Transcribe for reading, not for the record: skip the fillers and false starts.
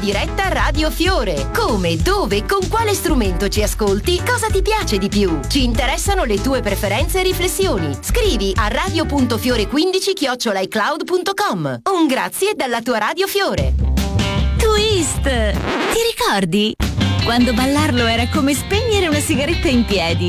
diretta Radio Fiore. Come, dove, con quale strumento ci ascolti, cosa ti piace di più? Ci interessano le tue preferenze e riflessioni. Scrivi a radio.fiore15@icloud.com. Un grazie dalla tua Radio Fiore. Twist! Ti ricordi? Quando ballarlo era come spegnere una sigaretta in piedi.